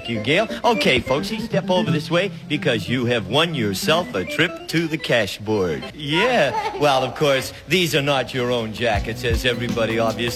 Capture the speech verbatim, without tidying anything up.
Thank you, Gail. Okay, folks, you step over this way because you have won yourself a trip to the cash board. Yeah. Well, of course, these are not your own jackets, as everybody obviously